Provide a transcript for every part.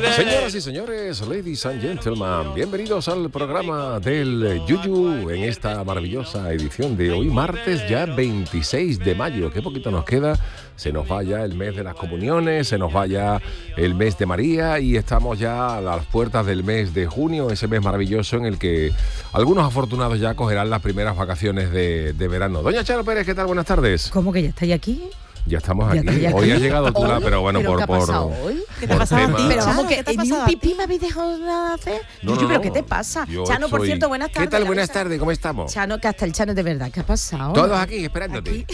Señoras y señores, ladies and gentlemen, bienvenidos al programa del Yuyu en esta maravillosa edición de hoy, martes ya 26 de mayo. Qué poquito nos queda, se nos va ya el mes de las comuniones, se nos va ya el mes de María y estamos ya a las puertas del mes de junio, ese mes maravilloso en el que algunos afortunados ya cogerán las primeras vacaciones de verano. Doña Charo Pérez, ¿qué tal? Buenas tardes. ¿Cómo que ya estáis aquí? Ya estamos aquí. Hoy ha llegado tú, pero bueno, ¿Pero por qué ha pasado hoy? ¿Qué te ha pasado a ti? Pero vamos, que ¿Qué te ha ni un pasado a ti? pipí me habéis dejado nada hacer. No, Yuyu, ¿pero no, qué te pasa? yo Chano, por soy- cierto, buenas tardes. ¿Qué tal? la Buenas mesa. tardes, ¿cómo estamos? Chano, que hasta el Chano de verdad, ¿qué ha pasado? Todos aquí, esperándote. Aquí.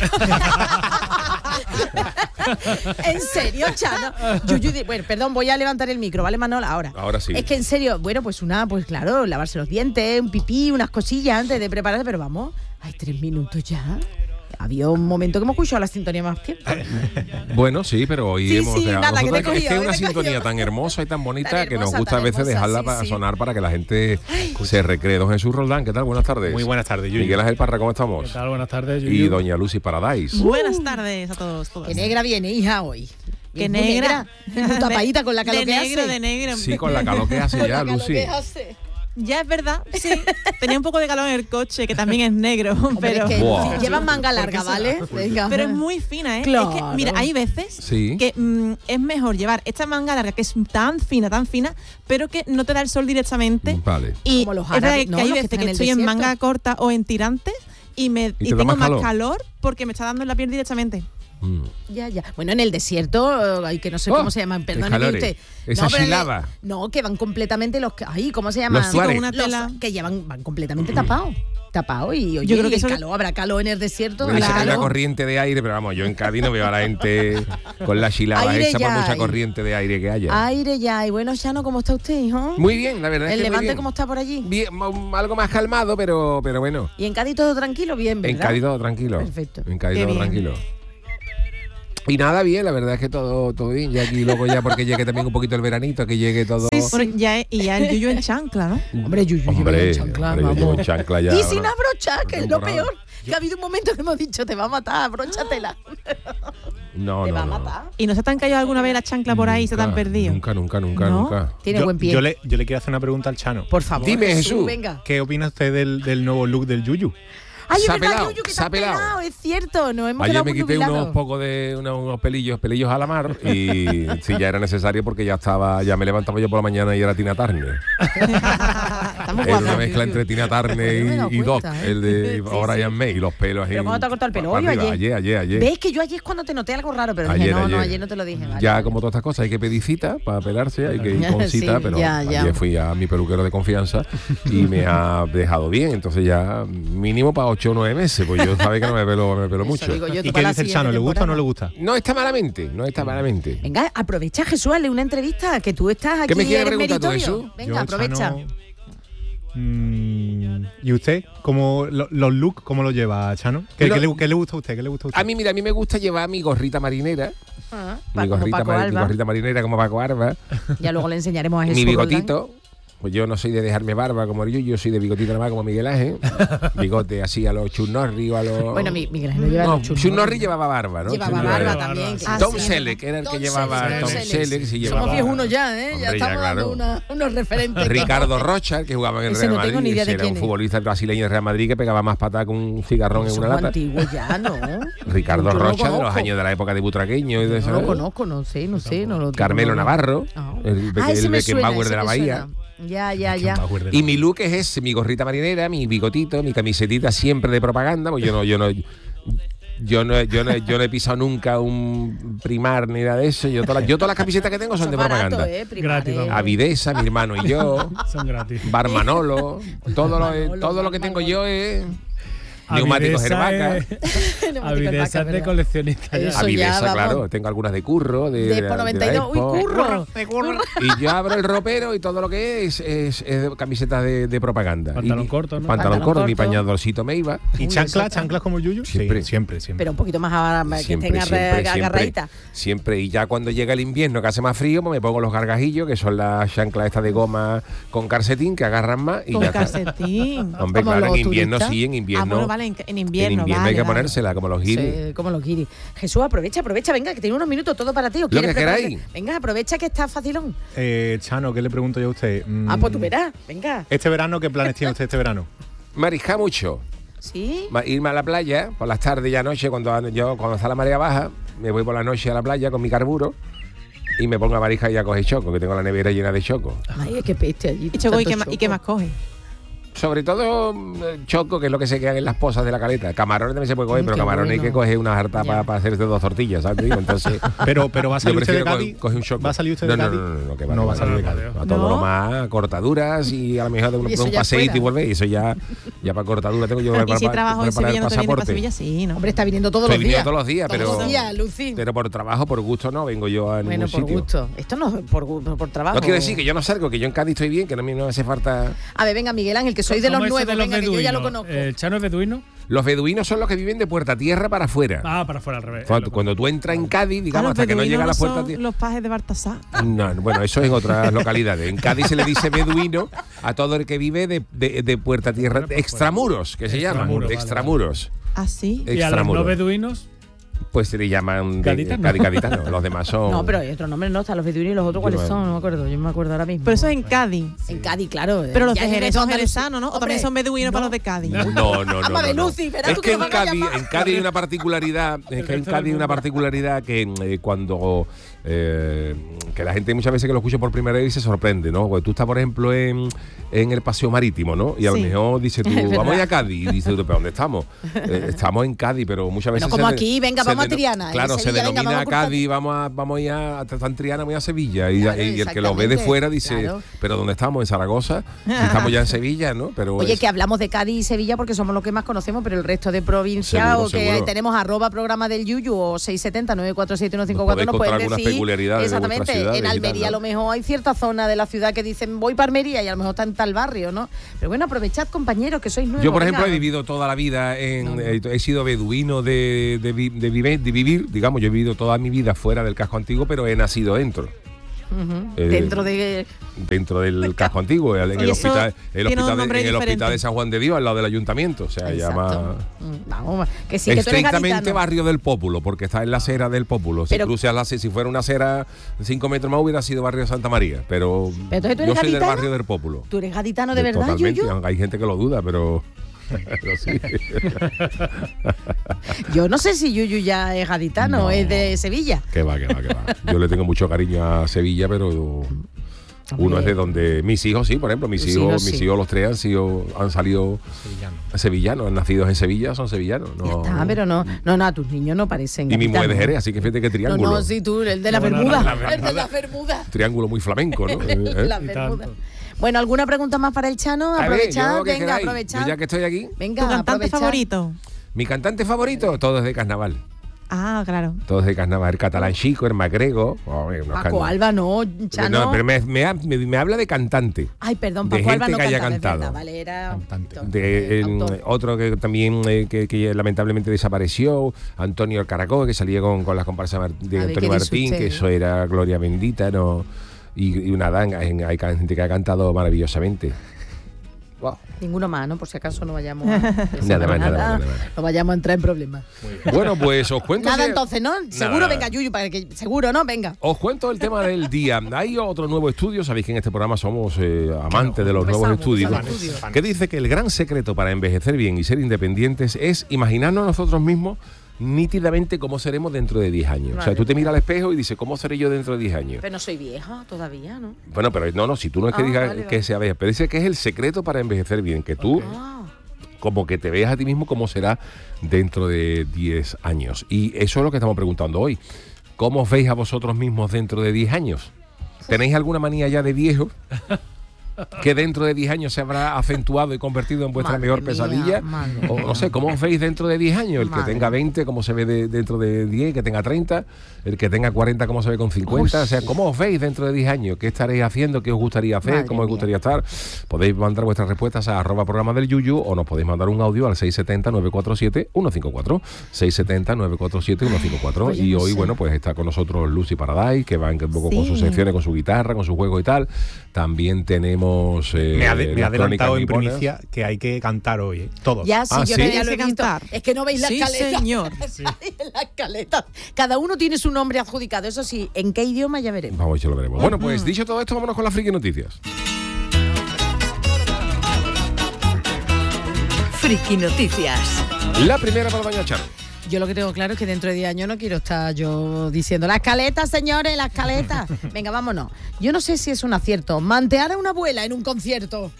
En serio, Chano. Yuyu, bueno, perdón, voy a levantar el micro, ¿vale, Manol? Ahora sí. Es que en serio, bueno, pues claro, lavarse los dientes, un pipí, unas cosillas antes de prepararse, pero vamos, hay 3 minutos ya. Había un momento que hemos escuchado la sintonía más tiempo. Bueno, sí, pero hoy Sí, hemos sí, dejado. nada, que te Nosotros es que cogió, es una que te sintonía cogió. tan hermosa y tan bonita Tan que nos hermosa, gusta a tan veces hermosa, dejarla sí, para sí. sonar para que la gente se recree. Don Jesús Roldán, ¿qué tal? Buenas tardes. Muy buenas tardes, Yuyu. Miguel Ángel Parra, ¿cómo estamos? ¿Qué tal? Buenas tardes, Yuyu. Y doña Lucy Paradise. Buenas tardes a todos. Qué negra viene, hija, hoy. Qué Muy negra. Muy tapadita con la calor que hace. De negro. Sí, con la calor que hace Con ya, la calor Lucy. que hace. Ya es verdad, sí. Tenía un poco de calor en el coche, que también es negro, Hombre, pero... es que Buah. si llevan manga larga, ¿vale? Venga. Pero es muy fina, ¿eh? Claro. Es que, mira, hay veces Sí. que es mejor llevar esta manga larga, que es tan fina, pero que no te da el sol directamente. Vale. Y Como los es verdad árabes, que ¿no? hay Los que veces están que en el estoy en desierto. manga corta o en tirantes y te da tengo más más calor. calor porque me está dando en la piel directamente. Mm. Ya. Bueno, en el desierto, ay, que no sé Oh, cómo se llaman, qué perdóneme calores. usted. Esa pero chilaba. No, que van completamente ay, ¿cómo se llaman? Los tuareg. Con una tela. Que van completamente tapados. Y oye, Yo creo que y el eso- calor, habrá calor en el desierto. Bueno, dice que hay una Claro. corriente de aire, pero vamos, yo en Cádiz no veo a la gente con la chilaba Aire esa por ya mucha hay. corriente de aire que haya. Aire ya. Y bueno, Chano, ¿cómo está usted, hijo? Muy bien, la verdad es ¿El que muy Levante bien. cómo está por allí? Bien, algo más calmado, pero bueno. Y en Cádiz todo tranquilo, bien, ¿verdad? En Cádiz todo tranquilo. Perfecto. En Cádiz Qué todo bien. tranquilo. Y nada, bien, la verdad es que todo bien. Ya aquí luego ya porque llegue también un poquito el veranito, que llegue todo. Bueno, y ya el yuyu en chancla, ¿no? Hombre, Yuyu, Hombre, en chancla, hombre, yo llevo vamos. en chancla ya. Y sin una- abrochar, que es lo temporada. peor. Que ha habido un momento que hemos dicho, te va a matar, abróchatela. No, Te no, va a no. matar. ¿Y no se te han caído alguna vez las chanclas por ahí y se te han perdido? Nunca. ¿No? Tiene buen pie. Yo le quiero hacer una pregunta al Chano. Por favor. Dime, Jesús. Venga. ¿Qué opina usted del nuevo look del Yuyu? Ay, es Se ha verdad, pelado, Yuyu, que se te ha has pelado. pelado, es cierto. Nos hemos Ayer quedado me muy quité jubilados. unos pocos de unos pelillos a la mar y sí, ya era necesario porque ya me levantaba yo por la mañana y era Tina Turner. Estamos Era una guapos. mezcla entre Tina No me he Turner dado y Doc, cuenta, ¿eh? el de Sí, Brian May, y los pelos ahí. ¿Pero cuándo te has cortado el pelo? para ¿Hoy o arriba. Ayer. ¿Ves que yo ayer es cuando te noté algo raro? Pero dije, ayer no te lo dije. Vale. Ya como todas estas cosas hay que pedir cita para pelarse, hay que ir con Sí, cita, pero ya. ayer fui a mi peluquero de confianza y me ha dejado bien, entonces ya mínimo para 8 o 9 meses, pues yo sabe que no me pelo Eso mucho. digo yo, ¿Y para qué la dice el siguiente Chano? ¿Le gusta o no temporada. le gusta? No está malamente. Venga, aprovecha, Jesús, hazle una entrevista, que tú estás aquí. ¿Qué me quieres eres preguntar tú, meritorio. Jesús? Venga, Yo, aprovecha. Chano, ¿y usted? ¿Cómo los looks cómo lo lleva, Chano? ¿Qué le gusta a usted? ¿Qué le gusta a usted? A mí me gusta llevar mi gorrita marinera, mi Como gorrita, Paco mi Alba. gorrita marinera como Paco Alba, Ya luego le enseñaremos a Jesús. mi Roldán. bigotito. Pues yo no soy de dejarme barba como yo soy de bigotito nada más como Miguel Ángel. Bigote así a los Chuck Norris o a los... Bueno, Miguel Ángel no lleva No, los churros. Chuck Norris llevaba barba, ¿no? Llevaba Chuck barba Norris. también. Ah, Tom sí, Selleck era el que llevaba Tom Tom Selleck, Selleck, sí llevaba. Somos viejunos ya, ¿eh? Hombre, Ya estamos claro. dando unos referentes. Ricardo Rocha, que jugaba en el Ese Real no tengo Madrid, ni idea de ese era quién un es. futbolista brasileño del Real Madrid que pegaba más patada que un cigarrón en Somos una lata. antiguos ya, ¿no? Ricardo Yo no lo Rocha, de los conozco. años de la época de Butragueño y de eso. No lo conozco, no sé, no lo Carmelo no lo- Navarro, Ah. el Ese me suena, Beckenbauer ese de la me Bahía. suena. Ya. Y mi look es ese, mi gorrita marinera, mi bigotito, mi camisetita siempre de propaganda, pues yo no he pisado nunca un Primar ni nada de eso. Yo todas las camisetas que tengo son de barato, propaganda. Primar, Gratis, vamos. Avidesa, mi hermano y yo, Son gratis. Bar Manolo, todo lo que tengo yo es neumáticos Herbaca. Avidesa de coleccionista. Eso ya, Avidesa, vamos. claro, tengo algunas de Curro, de Despo 92. Uy, Expo. curro. Y yo abro el ropero y todo lo que es camisetas de propaganda. Pantalón Y- corto, ¿no? Pantalón Pantalón corto, mi corto. pañadorcito me iba. ¿Y chanclas como Yuyu? Siempre. Sí, siempre. Pero un poquito más ahora, que estén agarraditas. Siempre. Y ya cuando llega el invierno, que hace más frío, pues me pongo los gargajillos, que son las chanclas estas de goma con calcetín, que agarran más. Y Con ya está. calcetín. Hombre, Como claro, en los invierno turistas. sí, en invierno. Ah, bueno, vale, vale, en invierno. En invierno vale, hay que vale. ponérsela, como los guiris. Sí, como los guiris. Jesús, aprovecha, venga, que tiene unos minutos todo para ti. ¿O quieres que prepararte? queráis. Venga, aprovecha que está facilón. Chano, ¿qué le pregunto yo a usted? Pues tú verás, venga. Este verano, ¿qué planes tiene usted este verano? Mariscar mucho. ¿Sí? Irme a la playa por las tardes y anoche, cuando está la marea baja, me voy por la noche a la playa con mi carburo y me pongo a mariscar y a coger choco, que tengo la nevera llena de choco. Ay, es que peste allí. Y choco, ¿y tanto qué más coge? Sobre todo choco, que es lo que se queda en las pozas de la caleta. Camarones también se puede coger, pero qué camarones hay bueno. que coger una harta Ya. para hacerse 2 tortillas, ¿sabes? Digo, entonces, Pero va a yo salir usted de prefiero Cádiz. coger un choco. ¿Va a salir usted de Cádiz? No, que No va a salir de Cádiz. A todo ¿No? lo más cortaduras y a lo mejor de Y eso un ya paseíto fuera. y volver. Y eso ya para cortadura tengo yo Y si trabajo en Sevilla, ¿no te viene para pasaporte. Sevilla? Sí, ¿no? Hombre, está viniendo todos Estoy los viniendo días. todos los días, Todos los días, Lucín. pero por trabajo, por gusto no vengo yo a ningún Bueno, por sitio. gusto. Esto no es por trabajo. No quiero decir que yo no salgo, que yo en Cádiz estoy bien, que no me hace falta. A ver, venga, Miguel Ángel, que soy de los ¿Cómo eso nuevos, venga, que yo ya lo beduinos? conozco. ¿El Chano es beduino? Los beduinos son los que viven de Puerta Tierra para afuera. Ah, para afuera al revés. Cuando tú entras en Cádiz, digamos, los hasta que no beduinos llega a la no Puerta son Tierra. los pajes de Baltasar. No, bueno, eso en otras localidades. En Cádiz se le dice beduino a todo el que vive de Puerta Tierra, extramuros, que se llaman, Extramuros, vale, extramuros. ¿Ah, sí? ¿Y a los Extramuros. no beduinos? Pues se le llaman Gaditanos. gaditanos. Los demás son. No, pero hay otros nombres, no, están los beduinos y los otros, ¿cuáles Yo- son? No me acuerdo, yo me acuerdo ahora mismo. Pero eso es en Cádiz. En Cádiz, claro. Pero los ya de en Jerez son Andalucía. jerezanos, ¿no? O Hombre, también son beduinos no. para los de Cádiz. No. Ámame, Lucy, verás Es tú que que en nos van a Cádiz, llamar. en Cádiz hay una particularidad, que cuando que la gente muchas veces que lo escucha por primera vez se sorprende, ¿no? Porque tú estás, por ejemplo, en el paseo marítimo, ¿no? Y a lo Sí. mor dices tú, Es verdad. vamos a ir a Cádiz. Y dices tú, ¿pero dónde estamos? Estamos en Cádiz, pero muchas veces. Bueno, como se aquí, venga, se vamos a Triana, en Claro, se Sevilla, venga, denomina vamos por Cádiz, vamos a ir a San Triana, vamos a ir a Sevilla. Y, Claro, y el que lo ve de exactamente, fuera dice, claro. ¿pero dónde estamos? ¿En Zaragoza? Si estamos ya en Sevilla, ¿no? Pero Oye, es- que hablamos de Cádiz y Sevilla porque somos los que más conocemos, pero el resto de provincias Seguro, o que seguro. tenemos @programa del Yuyu o 670-947-154 Podéis nos contar pueden algunas decir. peculiaridades de vuestras Exactamente, ciudades en y tal, Almería ¿no? a lo mejor hay cierta zona de la ciudad que dicen voy para Almería y a lo mejor está en tal barrio, ¿no? Pero bueno, aprovechad, compañeros, que sois nuevos. Yo, por ejemplo, he venga. vivido toda la vida he sido beduino de vivir, digamos, yo he vivido toda mi vida fuera del casco antiguo, pero he nacido dentro. Ujú, eh, dentro de... Dentro del casco antiguo, en el Y eso hospital, tiene un nombre en el diferente. hospital de San Juan de Dios, al lado del ayuntamiento. O sea, Exacto. llama Vamos, que sí, que tú eres estrictamente gaditano. barrio del Pópulo, porque está en la acera del Pópulo. Si Pero- cruzas la acera, si fuera una acera 5 metros más, hubiera sido barrio de Santa María. Pero entonces tú yo eres soy del gaditano. barrio del Pópulo. ¿Tú eres gaditano de verdad, Totalmente, Yuyu? aunque hay gente que lo duda, pero sí. Yo no sé si Yuyu ya es gaditano, No. es de Sevilla. Que va. Yo le tengo mucho cariño a Sevilla, pero uno es de donde mis hijos, sí, por ejemplo, mis Tus hijos, hijos, mis sí. hijos los tres han salido sevillanos, han nacido en Sevilla, son sevillanos. Ya No, está, pero no, a tus niños no parecen y mi mujer de gaditanos. Jerez, así que fíjate que triángulo. No, sí, tú, el de la No, no, Bermuda. la El de la Bermuda. Triángulo muy flamenco, ¿no? La Y Bermuda. tanto. Bueno, ¿alguna pregunta más para el Chano? A ver, Aprovechad, yo, ¿qué venga, queráis? aprovechad. Yo ya que estoy aquí, Venga, ¿Tu cantante aprovechad. favorito? mi cantante favorito, todo es de carnaval. Ah, claro. Todos de carnaval, el catalán chico, el magrego. Paco Alba, no, Chano. No, pero me habla de cantante. Ay, perdón, de Paco Alba gente no que haya cantaba, es cantado. verdad, vale, era Cantante. autor. Otro que también que lamentablemente desapareció, Antonio el Caracol, que salía con las comparsas de A ver, Antonio ¿qué dice Martín, usted? que eso era gloria bendita, ¿no? Y nada, hay gente que ha cantado maravillosamente. Wow. Ninguno más, ¿no? Por si acaso no vayamos a... Nada más. No vayamos a entrar en problemas. Bueno, pues os cuento. Nada, entonces, ¿no? Seguro, nada. venga, Yuyu, para que... Seguro, ¿no? Venga. Os cuento el tema del día. Hay otro nuevo estudio, sabéis que en este programa somos amantes de los nuevos Empezamos, estudios, empezamos. que dice que el gran secreto para envejecer bien y ser independientes es imaginarnos nosotros mismos nítidamente cómo seremos dentro de 10 años. O sea, tú te miras al espejo y dices, ¿cómo seré yo dentro de 10 años? Pero no soy vieja todavía, ¿no? Bueno, pero no, si tú no es que digas vale, que vale. sea vieja, pero dice que es el secreto para envejecer bien, que tú Ah, como que te veas a ti mismo cómo será dentro de 10 años. Y eso es lo que estamos preguntando hoy. ¿Cómo os veis a vosotros mismos dentro de 10 años? ¿Tenéis alguna manía ya de viejo que dentro de 10 años se habrá acentuado y convertido en vuestra Madre mejor mía, pesadilla? madre O no sé, ¿cómo os veis dentro de 10 años? El que Madre tenga mía. 20, ¿cómo se ve dentro de 10? El que tenga 30, el que tenga 40, ¿cómo se ve con 50? Uy. O sea, ¿cómo os veis dentro de 10 años? ¿Qué estaréis haciendo? ¿Qué os gustaría hacer? Madre ¿Cómo os mía. gustaría estar? Podéis mandar vuestras respuestas a @programa del Yuyu o nos podéis mandar un audio al 670-947-154. 670-947-154. Oye, Y no hoy, sé. bueno, pues está con nosotros Lucy Paradise, que va un poco con Sí. sus secciones, con su guitarra, con su juego y tal. También tenemos tenemos Me ha las adelantado crónicas en niponas. primicia que hay que cantar hoy, todos. Ya, sí, Ah, yo ¿sí? ya Tienes lo he que visto. cantar. Es que no veis la Sí, escaleta. señor. Sí. La escaleta. Cada uno tiene su nombre adjudicado. Eso sí, ¿en qué idioma ya veremos? Vamos, ya lo veremos. Bueno, pues dicho todo esto, vámonos con las friki noticias. Friki Noticias. La primera para doña Charo. Yo lo que tengo claro es que dentro de 10 años no quiero estar yo diciendo la escaleta, señores, la escaleta. Venga, vámonos. Yo no sé si es un acierto mantear a una abuela en un concierto.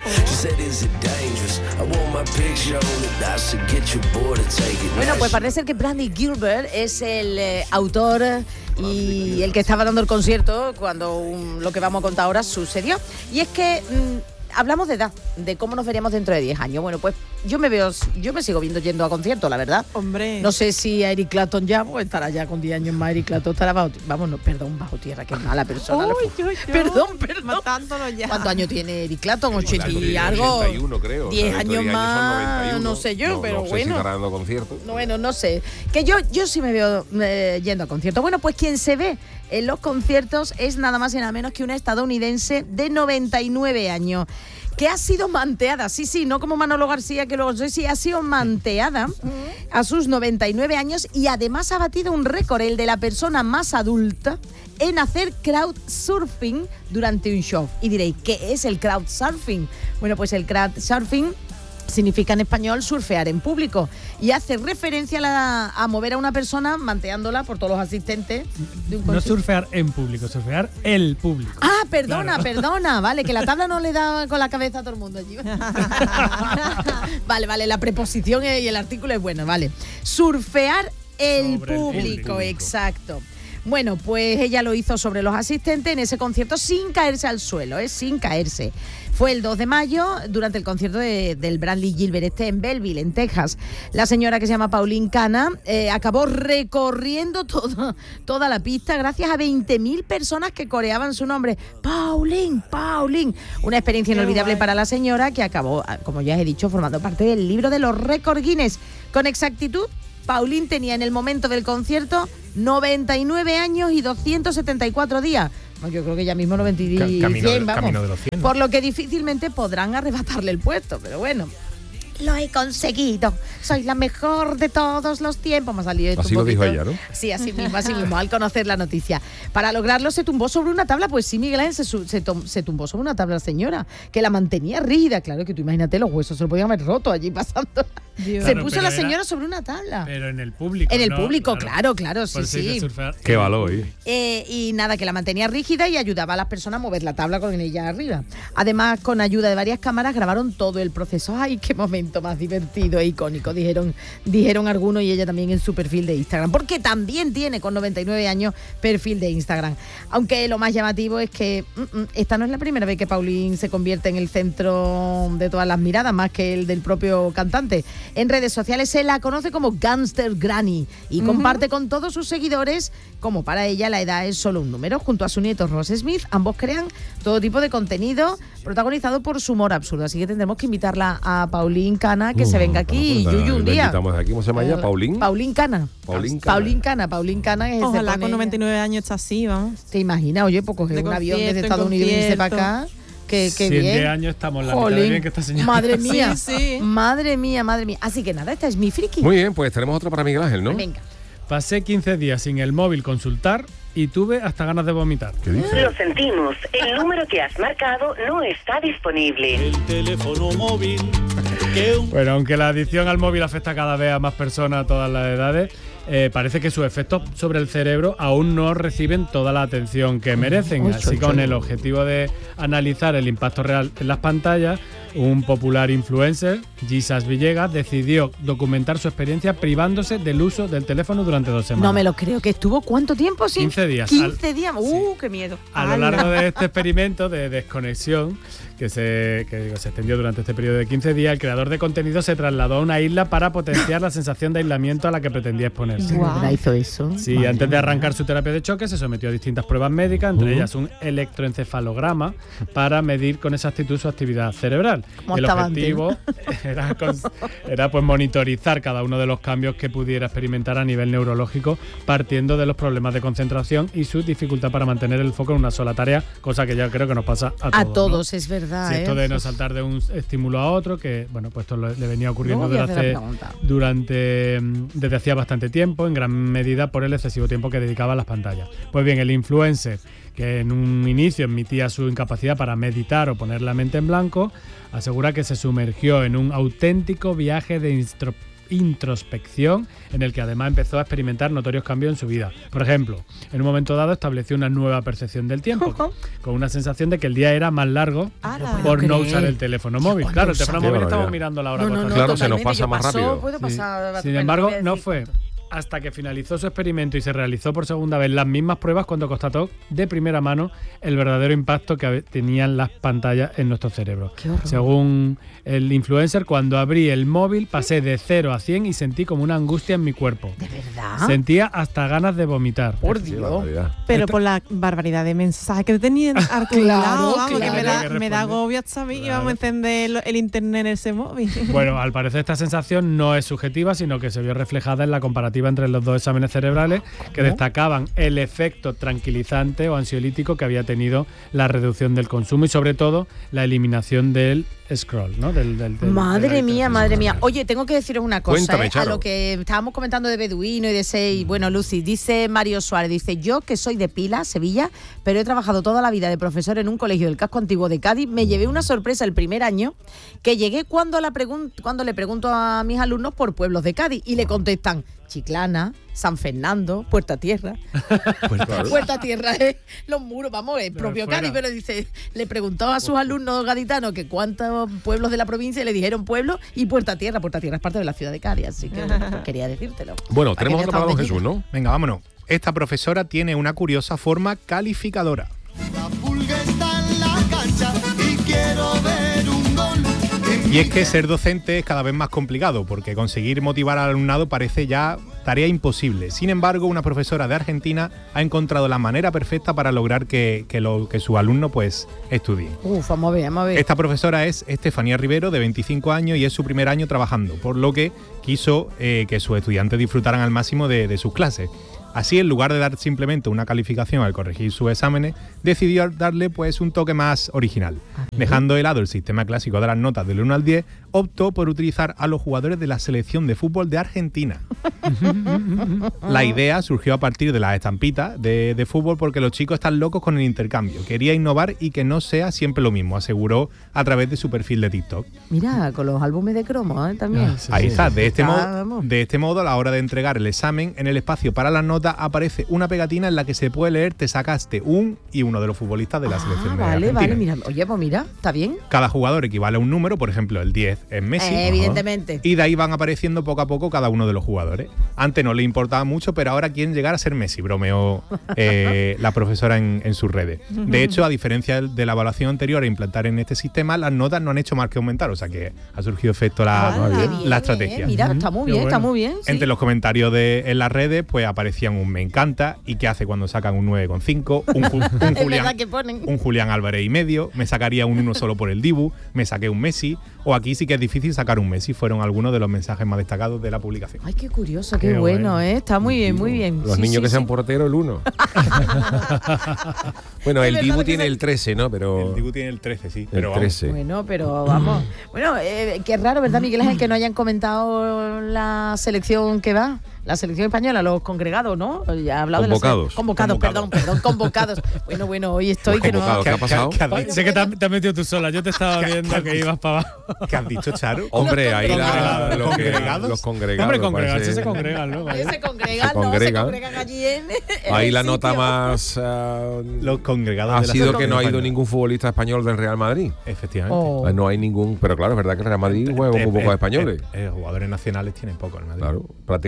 Bueno, pues parece ser que Bradley Gilbert es el autor y el que estaba dando el concierto cuando lo que vamos a contar ahora sucedió. Y es que hablamos de edad, de cómo nos veríamos dentro de 10 años. Bueno, pues yo me sigo viendo yendo a conciertos, la verdad. Hombre. No sé si a Eric Clapton ya, pues estará ya con 10 años más. Eric Clapton estará bajo tierra, que mala persona. Perdón. Matándolo ya. ¿Cuántos años tiene Eric Clapton? Pues 80 y algo. 81, creo. 10 dentro de años 10 más, son 91. no sé yo, pero no sé bueno. si estará dando conciertos. Bueno, no sé. Que yo sí me veo yendo a conciertos. Bueno, pues quien se ve en los conciertos es nada más y nada menos que una estadounidense de 99 años. Que ha sido manteada, sí, no como Manolo García, que luego sí, ha sido manteada a sus 99 años y además ha batido un récord, el de la persona más adulta en hacer crowdsurfing durante un show. Y diréis, ¿qué es el crowdsurfing? Bueno, pues el crowdsurfing significa en español surfear en público y hace referencia a mover a una persona manteándola por todos los asistentes de un No concierto. surfear en público, surfear el público. Ah, perdona, Claro. vale, que la tabla no le da con la cabeza a todo el mundo allí. Vale, la preposición y el artículo es bueno, vale. Surfear el Sobre el público, público. Exacto. Bueno, pues ella lo hizo sobre los asistentes en ese concierto sin caerse al suelo, sin caerse. Fue el 2 de mayo durante el concierto del Bradley Gilbert en Belleville, en Texas. La señora que se llama Pauline Cana acabó recorriendo toda la pista gracias a 20.000 personas que coreaban su nombre. Pauline. Una experiencia inolvidable para la señora que acabó, como ya he dicho, formando parte del libro de los récords Guinness. Con exactitud, Pauline tenía en el momento del concierto 99 años y 274 días. Bueno, yo creo que ya mismo 90 y 100, vamos. Camino de los 100, ¿no? Por lo que difícilmente podrán arrebatarle el puesto, pero bueno. Lo he conseguido. Soy la mejor de todos los tiempos. Me ha salido esto Así un lo dijo poquito. ella, ¿no? Sí, así mismo, al conocer la noticia. Para lograrlo se tumbó sobre una tabla. Pues sí, Miguel Ángel se tumbó sobre una tabla, señora, que la mantenía rígida. Claro que tú imagínate, los huesos se lo podían haber roto allí pasando. Dios. Se Claro, puso pero la era- señora sobre una tabla. Pero en el público. En el ¿no? público, claro, sí, Por eso hay que sí. surfear Qué en el valor, público. Y nada, que la mantenía rígida y ayudaba a las personas a mover la tabla con ella arriba. Además, con ayuda de varias cámaras grabaron todo el proceso. ¡Ay, qué momento más divertido e icónico! Dijeron algunos, y ella también en su perfil de Instagram. Porque también tiene, con 99 años, perfil de Instagram. Aunque lo más llamativo es que esta no es la primera vez que Pauline se convierte en el centro de todas las miradas, más que el del propio cantante. En redes sociales se la conoce como Gangster Granny y comparte con todos sus seguidores, como para ella la edad es solo un número. Junto a su nieto Ross Smith, ambos crean todo tipo de contenido protagonizado por su humor absurdo. Así que tendremos que invitarla a Pauline Cana, que se venga aquí, Yuyu, un La día. invitamos aquí. ¿Cómo se llama ella? ¿Pauline? Pauline Cana. Pauline Cana. Pauline Cana, que se Ojalá pone con ella. 99 años está así, vamos. ¿Te imaginas? Oye, pues coger De un avión desde concierto en Estados Unidos y irse para concierto. acá. Qué Si en bien. 10 años estamos la mitad de Jolín, bien que esta señora. Madre mía. Sí, sí. Madre mía. Así que nada, esta es mi friki. Muy bien, pues tenemos otra para Miguel Ángel, ¿no? Venga. Pasé 15 días sin el móvil consultar y tuve hasta ganas de vomitar. ¿Qué dice? Lo sentimos, el número que has marcado no está disponible. El teléfono móvil que un Bueno, aunque la adicción al móvil afecta cada vez a más personas a todas las edades, parece que sus efectos sobre el cerebro aún no reciben toda la atención que merecen. Uy, Así, con el objetivo de analizar el impacto real en las pantallas, un popular influencer, Jesus Villegas, decidió documentar su experiencia privándose del uso del teléfono durante 2 semanas. No me lo creo. ¿Que estuvo cuánto tiempo sin? 15 días. 15 días. Qué miedo. A lo largo de este experimento de desconexión que se extendió durante este periodo de 15 días, el creador de contenido se trasladó a una isla para potenciar la sensación de aislamiento a la que pretendía exponerse. ¿De verdad hizo eso? Sí, Madre antes de mía. arrancar su terapia de choque se sometió a distintas pruebas médicas, entre ellas un electroencefalograma para medir con exactitud su actividad cerebral. tal. Como El estaba objetivo era pues monitorizar cada uno de los cambios que pudiera experimentar a nivel neurológico, partiendo de los problemas de concentración y su dificultad para mantener el foco en una sola tarea, cosa que ya creo que nos pasa a todos, ¿no? Es verdad. Sí, esto de no saltar de un estímulo a otro, que bueno, pues esto le venía ocurriendo desde hacía bastante tiempo, en gran medida por el excesivo tiempo que dedicaba a las pantallas. Pues bien, el influencer, que en un inicio admitía su incapacidad para meditar o poner la mente en blanco, asegura que se sumergió en un auténtico viaje de introspección en el que además empezó a experimentar notorios cambios en su vida. Por ejemplo, en un momento dado estableció una nueva percepción del tiempo, con una sensación de que el día era más largo por no usar el teléfono móvil. Claro, el teléfono móvil estamos mirando la hora. Claro, se nos pasa más rápido. Sin embargo, no fue hasta que finalizó su experimento y se realizó por segunda vez las mismas pruebas cuando constató de primera mano el verdadero impacto que tenían las pantallas en nuestro cerebro. Según el influencer, cuando abrí el móvil pasé de 0 a 100 y sentí como una angustia en mi cuerpo. ¿De verdad? Sentía hasta ganas de vomitar. Por Dios. Pero por la barbaridad de mensajes que te tenían Claro, que me da agobio hasta a mí y vamos a encender el internet en ese móvil. Bueno, al parecer esta sensación no es subjetiva, sino que se vio reflejada en la comparativa entre los dos exámenes cerebrales que destacaban el efecto tranquilizante o ansiolítico que había tenido la reducción del consumo y sobre todo la eliminación del scroll, ¿no? Madre mía. Oye, tengo que deciros una cosa. Cuéntame, a Charo. lo que estábamos comentando de Beduino y de ese, bueno, Lucy, dice Mario Suárez, dice, yo que soy de Pila, Sevilla, pero he trabajado toda la vida de profesor en un colegio del casco antiguo de Cádiz, me llevé una sorpresa el primer año que llegué cuando le pregunto a mis alumnos por pueblos de Cádiz y le contestan Chiclana, San Fernando, Puerta Tierra. Puerta Tierra es los muros, vamos, es propio Cádiz, pero dice, le preguntó a sus alumnos gaditanos que cuántos pueblos de la provincia y le dijeron pueblo y Puerta Tierra. Puerta Tierra es parte de la ciudad de Cádiz, así que bueno, pues quería decírtelo. Bueno, tenemos otra para don Jesús, ¿no? Venga, vámonos. Esta profesora tiene una curiosa forma calificadora. La pulga está en la cancha y quiero ver un gol. Y es que ser docente es cada vez más complicado, porque conseguir motivar al alumnado parece ya tarea imposible. Sin embargo, una profesora de Argentina ha encontrado la manera perfecta para lograr que sus alumnos pues estudien. Vamos a ver. Esta profesora es Estefanía Rivero, de 25 años, y es su primer año trabajando, por lo que quiso que sus estudiantes disfrutaran al máximo de sus clases. Así, en lugar de dar simplemente una calificación al corregir sus exámenes, decidió darle pues un toque más original. Dejando de lado el sistema clásico de las notas del 1 al 10, optó por utilizar a los jugadores de la selección de fútbol de Argentina. La idea surgió a partir de las estampitas de fútbol porque los chicos están locos con el intercambio. Quería innovar y que no sea siempre lo mismo, aseguró a través de su perfil de TikTok. Mira, con los álbumes de cromo también. Ahí está. De este modo, a la hora de entregar el examen, en el espacio para las notas aparece una pegatina en la que se puede leer te sacaste un y uno de los futbolistas de la selección de Argentina. Vale, mira. Oye, pues mira, está bien. Cada jugador equivale a un número, por ejemplo, el 10 es Messi. Evidentemente. Y de ahí van apareciendo poco a poco cada uno de los jugadores. Antes no le importaba mucho, pero ahora quieren llegar a ser Messi, bromeó la profesora en sus redes. De hecho, a diferencia de la evaluación anterior a implantar en este sistema, las notas no han hecho más que aumentar, o sea que ha surgido efecto la estrategia. Mira, está muy bien, está muy bien. Sí. Entre los comentarios en las redes, pues aparecían un me encanta y qué hace cuando sacan un 9,5, un Julián Álvarez y medio, me sacaría un 1 solo por el Dibu, me saqué un Messi, o aquí sí que es difícil sacar un Messi, fueron algunos de los mensajes más destacados de la publicación. Ay, qué curioso, qué bueno, está muy bien, muy bien. Los niños que sean porteros, el 1. Bueno, el Dibu tiene el 13, ¿no? Pero el Dibu tiene el 13, sí. Pero el 13. Bueno, pero vamos. Bueno, qué raro, ¿verdad, Miguel Ángel, que no hayan comentado la selección que va? La selección española, los congregados, ¿no? Ya he hablado convocados. Convocados. Bueno, hoy estoy que no. ¿Qué ha pasado? Sé que te has metido tú sola, yo te estaba viendo que ibas para abajo. ¿Qué has dicho, Charo? Hombre, ahí los congregados. Los congregados. Hombre, congregarse se congregan, ¿no? Se congregan allí en ahí la nota más los congregados ha sido que no ha ido ningún futbolista español del Real Madrid. Efectivamente. No hay ningún, pero claro, es verdad que el Real Madrid juega con muy pocos españoles. Jugadores nacionales tienen pocos, el Madrid. Claro, prácticamente 2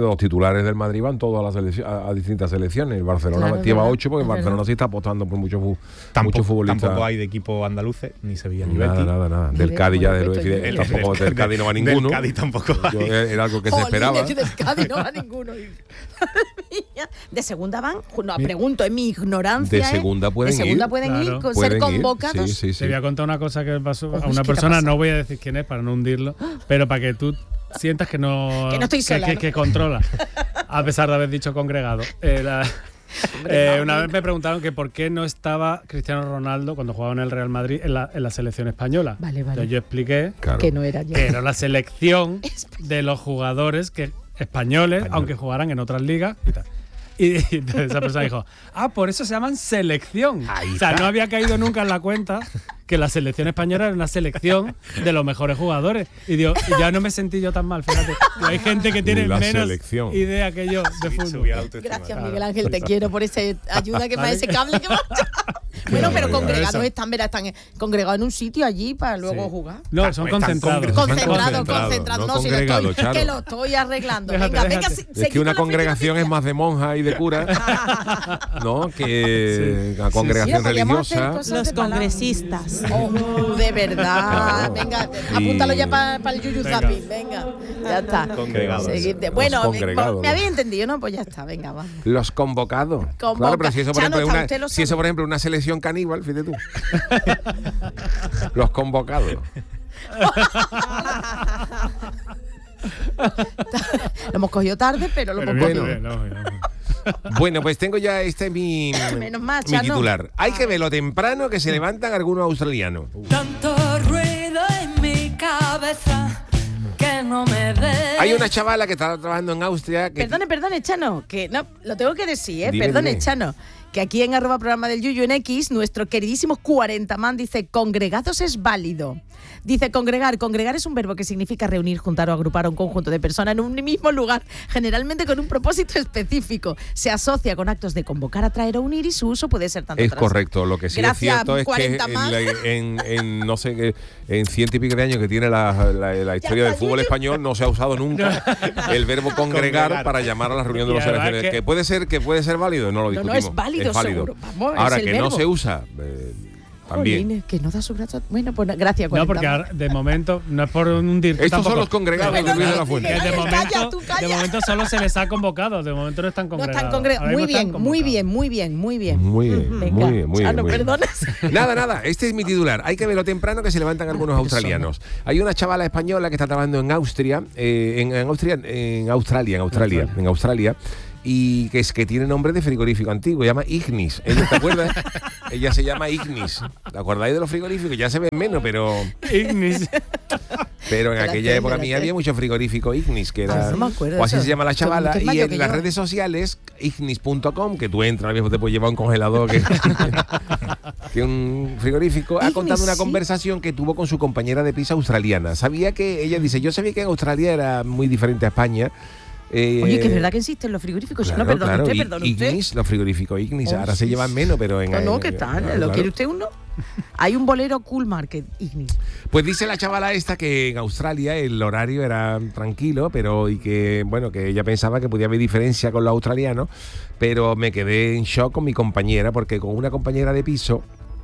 los titulares del Madrid van todos a distintas selecciones. El Barcelona Claro, lleva ¿verdad? 8 porque el Barcelona sí está apostando por muchos futbolistas. Tampoco hay de equipo andaluces, ni Sevilla ni Betis. Nada. Del Cádiz ya, tampoco del Cádiz no va ninguno. Del Cádiz tampoco hay. Era algo que se esperaba. Del Cádiz no va ninguno. De segunda van, no, pregunto, en mi ignorancia. De segunda pueden de segunda ir. pueden ir, Claro. con Pueden ser ir, convocados. sí. Te voy a contar una cosa que pasó a Uy, una ¿qué te ha persona, pasado? no voy a decir quién es para no hundirlo, pero para que tú sientas que no, Que no estoy sola, ¿no? que controla, a pesar de haber dicho congregado. Una vez me preguntaron que por qué no estaba Cristiano Ronaldo cuando jugaba en el Real Madrid en la selección española. Vale. Entonces yo expliqué Claro. Que no era yo. que era la selección de los jugadores españoles, aunque jugaran en otras ligas y tal. Y entonces esa persona dijo, por eso se llaman selección. Ahí o sea, está. no había caído nunca en la cuenta que la selección española era una selección de los mejores jugadores. Y digo, y ya no me sentí yo tan mal, fíjate. Y hay gente que tiene La menos selección. idea que yo de fútbol. Subía la autoestima. Gracias, Miguel Ángel, te quiero por esa ayuda que me da ese cable que me ha echado. Bueno, pero congregados Eso. están congregados en un sitio allí para luego jugar. No, son Están concentrados. Concentrados, Concentrado. no No, si congregados, Charo. que lo estoy arreglando. Déjate, Venga, déjate. venga. Es que una congregación es más de monjas y de curas, ¿no? Que una congregación Sí, podríamos hacer religiosa. cosas Los de palabra. congresistas. De verdad. Claro. Venga, Y- apúntalo ya para el Yuyu Venga. Zapping. Venga, ya está. Congregados. Seguid. Los Bueno, congregados. me había entendido, ¿no? Pues ya está, venga, va. Los convocados. Convoca. Claro, pero si eso, por Chano, ejemplo, ¿está usted lo si eso, sabe? por ejemplo, es una selección caníbal, fíjate tú. Los convocados. Lo hemos cogido tarde, pero lo Pero hemos bien, cogido. no. Bueno, pues tengo ya mi Menos mal, mi Chano. titular. Hay que verlo temprano que se levantan algunos australianos. Tanto ruido en mi cabeza que no me ve. Hay una chavala que está trabajando en Austria que Perdone, Chano, que no, lo tengo que decir, Dime, Perdone, dime. Chano, que aquí en @programa del Yuyu en X, nuestro queridísimo 40 man dice, congregados es válido. Dice, congregar es un verbo que significa reunir, juntar o agrupar a un conjunto de personas en un mismo lugar, generalmente con un propósito específico. Se asocia con actos de convocar, atraer o unir y su uso puede ser tanto es tras- correcto. Lo que sí Gracias, es cierto es que 40 más. en no sé qué, en 100 y pico de años que tiene la historia del está, fútbol Yuyu. español, no se ha usado nunca el verbo congregar para llamar a la reunión de los Y además selecciones. Que puede ser válido, no lo No, discutimos. es válido, seguro. Vamos, Ahora es el que no verbo. se usa, también. Jolines, que no da su brazo. Bueno, pues gracias, 40 No, porque man. ahora, de momento, no es por hundir. Estos tampoco. son los congregados de Pero Luis de la no, Fuente. Que de Calla, momento, tú calla. de momento solo se les ha convocado, de momento no están No congregados. están congregados. Ahora Muy mismo están bien, muy convocados. bien, muy bien, muy bien. Muy bien, Venga, muy bien, muy bien. Chano, muy bien. perdones. Nada, este es mi titular. Hay que verlo temprano que se levantan algunos australianos. Hay una chavala española que está trabajando en Austria, en Australia, y que tiene nombre de frigorífico antiguo, se llama Ignis. ¿Ella te acuerdas? Ella se llama Ignis. ¿Te acordáis de los frigoríficos? Ya se ven menos, pero Ignis. en Espérate, aquella época mía espérate. había mucho frigorífico Ignis, que era, no me acuerdo o así eso. se llama la chavala, Tú y más mayor en que las yo. redes sociales ignis.com, que tú entras, te puedes llevar un congelador que un frigorífico, ha Ignis, contado una sí. conversación que tuvo con su compañera de piso australiana. Yo sabía que en Australia era muy diferente a España. Oye, que es verdad que existen los frigoríficos. Claro, no, perdone claro, usted, perdone usted. Ignis, los frigoríficos Ignis, Oh, ahora se sí, llevan sí. menos, pero en... No, ¿qué tal? claro, ¿Lo claro. quiere usted uno? Hay un bolero Cool Market, Ignis. Pues dice la chavala esta que en Australia el horario era tranquilo, y que ella pensaba que podía haber diferencia con los australianos, pero me quedé en shock con mi compañera, porque con una compañera de piso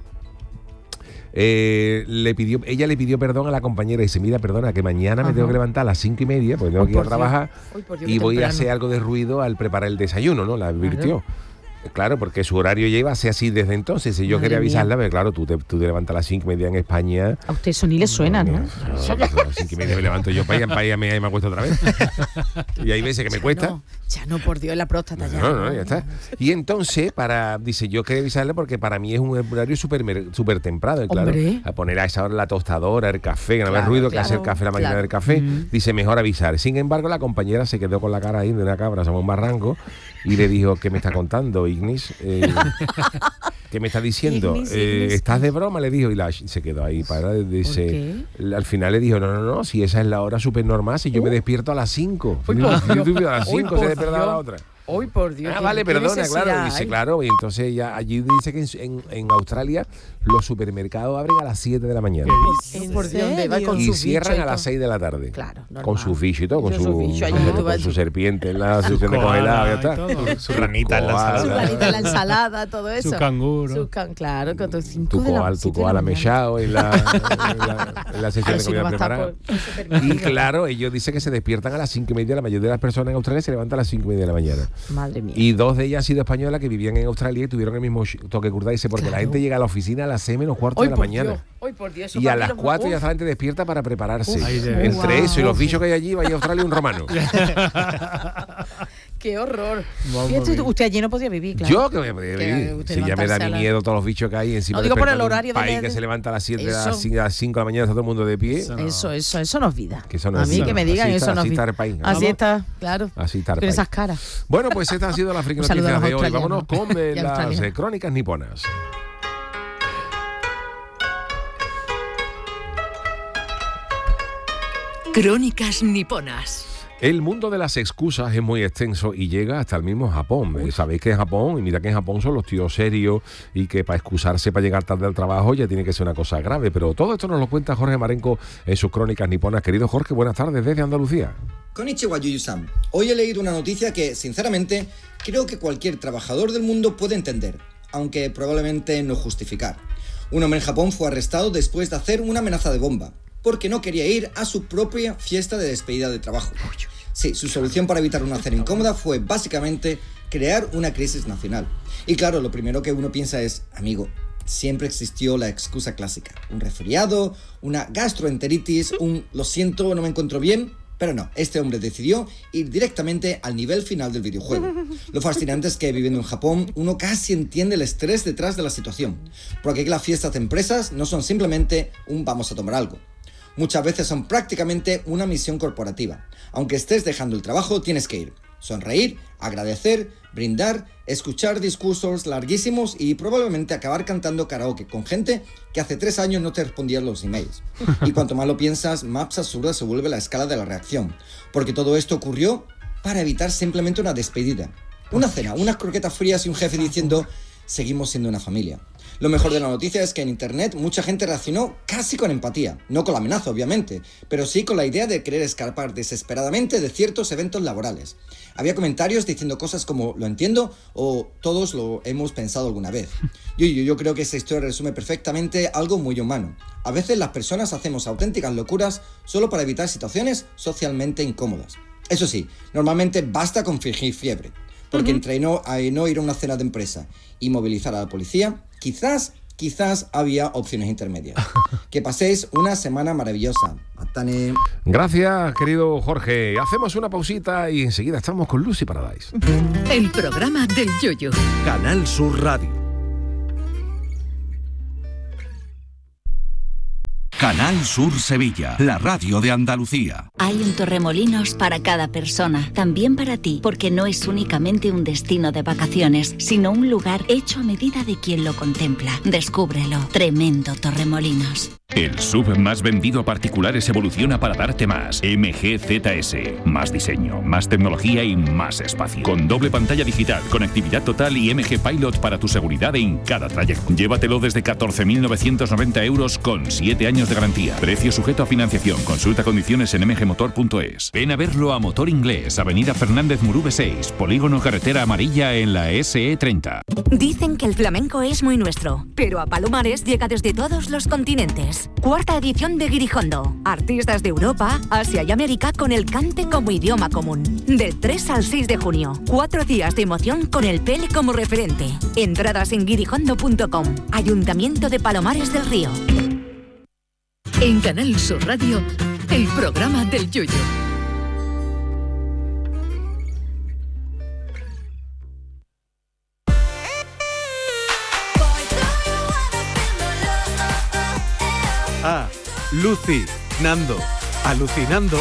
ella le pidió perdón a la compañera y dice, mira, perdona, que mañana me tengo que levantar a las 5:30 porque tengo que ir a por trabajar Dios. Uy, por Dios, y qué voy a temprano. hacer algo de ruido al preparar el desayuno, ¿no? La advirtió. Claro, porque su horario ya iba a ser así desde entonces. Y yo Madre quería mía. avisarla, pero claro, tú te levantas a las 5:30 en España. A usted eso ni le suena, ¿no? A las 5:30 me levanto yo para ir y me acuesto otra vez. Y hay veces que me cuesta. No, por Dios, la próstata ya. No, ya está. Y entonces, dice, yo quería avisarle porque para mí es un horario súper temprano. Y claro, Hombre. a poner a esa hora la tostadora, el café, que no haga Claro, ruido, que claro, hace el café, la máquina claro. del café. Dice, mejor avisar. Sin embargo, la compañera se quedó con la cara ahí de una cabra, somos un barranco, y le dijo, ¿qué me está contando, Ignis? ¿Qué me está diciendo? Ignis. ¿Estás de broma? Le dijo, y se quedó ahí. Dice, al final le dijo, no, si esa es la hora súper normal, si yo me despierto a las 5. Uy, por Dios. A las Uy, 5 por se despierta Dios. la otra. Hoy por Dios. Vale, qué perdona, necesidad claro. Dice, hay. claro, y entonces ya allí dice que en Australia los supermercados abren a las 7 de la mañana. ¿En por Dios, ¿dónde va con Y sus cierran bichos y a las todo? 6 de la tarde. Claro, normal. Con sus bichos y todo, con Con sus bichos, allí tú vas- su serpiente en la sección de congelado, ya está. Su ranita en la koala. Su ensalada. ranita en la ensalada, todo eso. Su canguro. Claro, con tus 5 Tu de la koala, 7 de la koala mañana. mechado en la sección Claro, de si no comida va a estar preparada. por supermercado. Y claro, ellos dicen que se despiertan a las 5:30. La mayoría de las personas en Australia se levantan a las 5:30 de la mañana. Madre mía. Y 2 de ellas han sido españolas que vivían en Australia y tuvieron el mismo toque curda. Dice, porque la Claro. gente llega a la oficina a las 6 menos cuarto Hoy de la por mañana. Dios, hoy por Dios. eso Y a para mí las lo- 4 ya Uf, está la gente despierta para prepararse. Ahí de- Entre eso y los Uf. bichos que hay allí, vaya a Australia un romano. Qué horror. Vamos Fíjate, bien. usted allí no podía vivir, claro. Yo que voy a poder Que vivir. usted Si ya me da levantarse a ni la- miedo todos los bichos que hay encima. No, digo por el despertando en un horario de- país que se levanta a las 7 a las Eso. 5 de la mañana, está todo el mundo de pie. Eso. Eso no es vida. Que eso no a es mí vida. que me digan, Así eso está- no es así vida. está el país. Así Vamos. está, claro. Así está el Con país. esas caras. Bueno, pues esta ha sido la friki Un saludo a noticias los de hoy. australianos. Vámonos con Y las australianos. crónicas niponas. Crónicas niponas. El mundo de las excusas es muy extenso y llega hasta el mismo Japón. Sabéis que en Japón, y mira que en Japón son los tíos serios y que para excusarse para llegar tarde al trabajo ya tiene que ser una cosa grave. Pero todo esto nos lo cuenta Jorge Marenco en sus crónicas niponas. Querido Jorge, buenas tardes desde Andalucía. Konnichiwa, Yuyu-san. Hoy he leído una noticia que, sinceramente, creo que cualquier trabajador del mundo puede entender, aunque probablemente no justificar. Un hombre en Japón fue arrestado después de hacer una amenaza de bomba, porque no quería ir a su propia fiesta de despedida de trabajo. Sí, su solución para evitar una cena incómoda fue básicamente crear una crisis nacional. Y claro, lo primero que uno piensa es, amigo, siempre existió la excusa clásica. Un resfriado, una gastroenteritis, un lo siento, no me encuentro bien. Pero no, este hombre decidió ir directamente al nivel final del videojuego. Lo fascinante es que viviendo en Japón, uno casi entiende el estrés detrás de la situación. Porque aquí las fiestas de empresas no son simplemente un vamos a tomar algo. Muchas veces son prácticamente una misión corporativa. Aunque estés dejando el trabajo, tienes que ir. Sonreír, agradecer, brindar, escuchar discursos larguísimos y probablemente acabar cantando karaoke con gente que hace 3 años no te respondía los emails. Y cuanto más lo piensas, más absurda se vuelve la escala de la reacción. Porque todo esto ocurrió para evitar simplemente una despedida. Una cena, unas croquetas frías y un jefe diciendo, seguimos siendo una familia. Lo mejor de la noticia es que en internet mucha gente reaccionó casi con empatía, no con la amenaza obviamente, pero sí con la idea de querer escapar desesperadamente de ciertos eventos laborales. Había comentarios diciendo cosas como lo entiendo o todos lo hemos pensado alguna vez. Yo creo que esta historia resume perfectamente algo muy humano. A veces las personas hacemos auténticas locuras solo para evitar situaciones socialmente incómodas. Eso sí, normalmente basta con fingir fiebre. Porque entre no ir a una cena de empresa y movilizar a la policía, quizás había opciones intermedias. Que paséis una semana maravillosa. Matane. Gracias, querido Jorge. Hacemos una pausita y enseguida estamos con Lucy Paradise. El programa del Yoyo. Canal Sur Radio. Canal Sur Sevilla, la radio de Andalucía. Hay un Torremolinos para cada persona, también para ti, porque no es únicamente un destino de vacaciones, sino un lugar hecho a medida de quien lo contempla. Descúbrelo. Tremendo Torremolinos. El SUV más vendido a particulares evoluciona para darte más. MGZS. Más diseño, más tecnología y más espacio. Con doble pantalla digital, conectividad total y MG Pilot para tu seguridad en cada trayecto. Llévatelo desde 14.990 euros con 7 años de garantía. Precio sujeto a financiación. Consulta condiciones en mgmotor.es. Ven a verlo a Motor Inglés, Avenida Fernández Murube 6, Polígono Carretera Amarilla en la SE30. Dicen que el flamenco es muy nuestro, pero a Palomares llega desde todos los continentes. 4ª edición de Guirijondo. Artistas de Europa, Asia y América con el cante como idioma común. Del 3 al 6 de junio. 4 días de emoción con el Pele como referente. Entradas en guirijondo.com. Ayuntamiento de Palomares del Río. En Canal Sur Radio, el programa del Yoyo. Lucy, Nando, alucinando.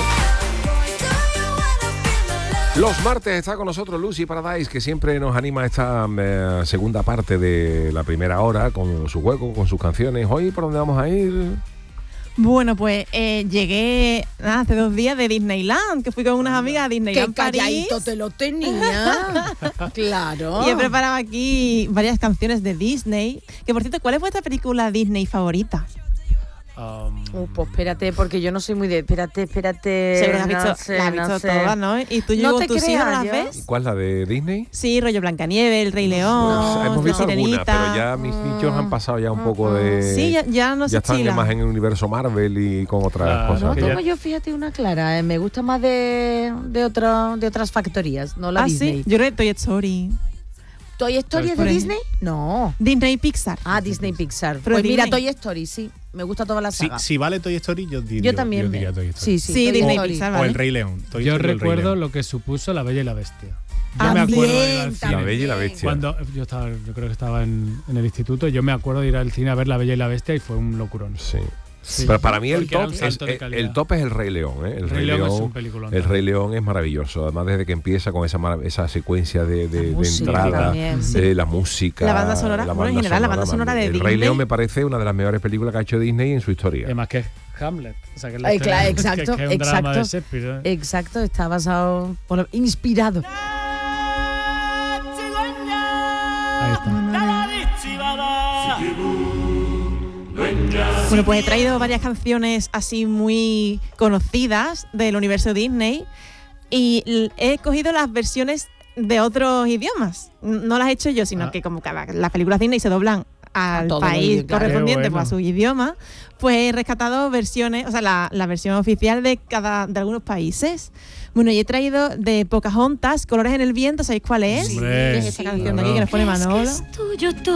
Los martes está con nosotros Lucy Paradise, que siempre nos anima a esta segunda parte de la primera hora con su juego, con sus canciones. Hoy, ¿por dónde vamos a ir? Bueno, pues llegué hace 2 días de Disneyland, que fui con unas amigas a Disneyland Qué París. calladito te lo tenía. Claro. Y he preparado aquí varias canciones de Disney. Que por cierto, ¿cuál es vuestra película Disney favorita? Pues espérate, porque yo no soy muy de... Espérate. Seguro que has visto todas, ¿no? ¿Y tú, no te tus hijos creas, las yo. ves? ¿Cuál es la de Disney? Sí, rollo Blancanieves, El Rey León, Hemos La visto alguna, Sirenita. pero ya mis nichos han pasado ya un poco de... Sí, ya no se ya están chila. más en el universo Marvel y con otras Claro, cosas. No ¿no? tengo yo, fíjate, una clara. Me gusta más de otras factorías, no la Disney. Sí, yo creo que Toy Story. ¿Toy Story es de Disney? No. Disney Pixar. Ah, Disney Pixar. Pero Pues mira, Disney. Toy Story, sí. Me gusta toda la saga. Si vale Toy Story, yo también diría Toy Story. Sí, Sí, Toy Disney Story. Pixar, O ¿vale? El Rey León. Toy Yo Story o El Rey recuerdo León. lo que supuso La Bella y la Bestia. Yo También, me acuerdo de ir al La cine. Bella y la Bestia. Cuando yo creo que estaba en el instituto, yo me acuerdo de ir al cine a ver La Bella y la Bestia y fue un locurón. Sí. Sí. Pero para mí el Porque era top, un salto de calidad. el top es El Rey León. El Rey León es León un peliculón El también. Rey León es maravilloso. Además, desde que empieza con esa secuencia de música entrada, también, sí. la música. La banda sonora, bueno, en general, la banda sonora de El Rey Disney. León me parece una de las mejores películas que ha hecho Disney en su historia. Además que es Hamlet. O sea, que es la Ay, historia- claro, exacto, que es un drama de exacto. Shakespeare. Exacto, está basado, inspirado. Ahí está. Bueno, pues he traído varias canciones así muy conocidas del universo Disney y he cogido las versiones de otros idiomas. No las he hecho yo, sino que como las películas Disney se doblan al todo país el idioma, claro. correspondiente, Qué pues, a bueno. su idioma, pues he rescatado versiones, o sea, la versión oficial de algunos países. Bueno, y he traído de Pocahontas, Colores en el viento, ¿sabéis cuál es? Hombre, Es esta canción de claro. aquí que nos pone Manolo. Es tuyo todo.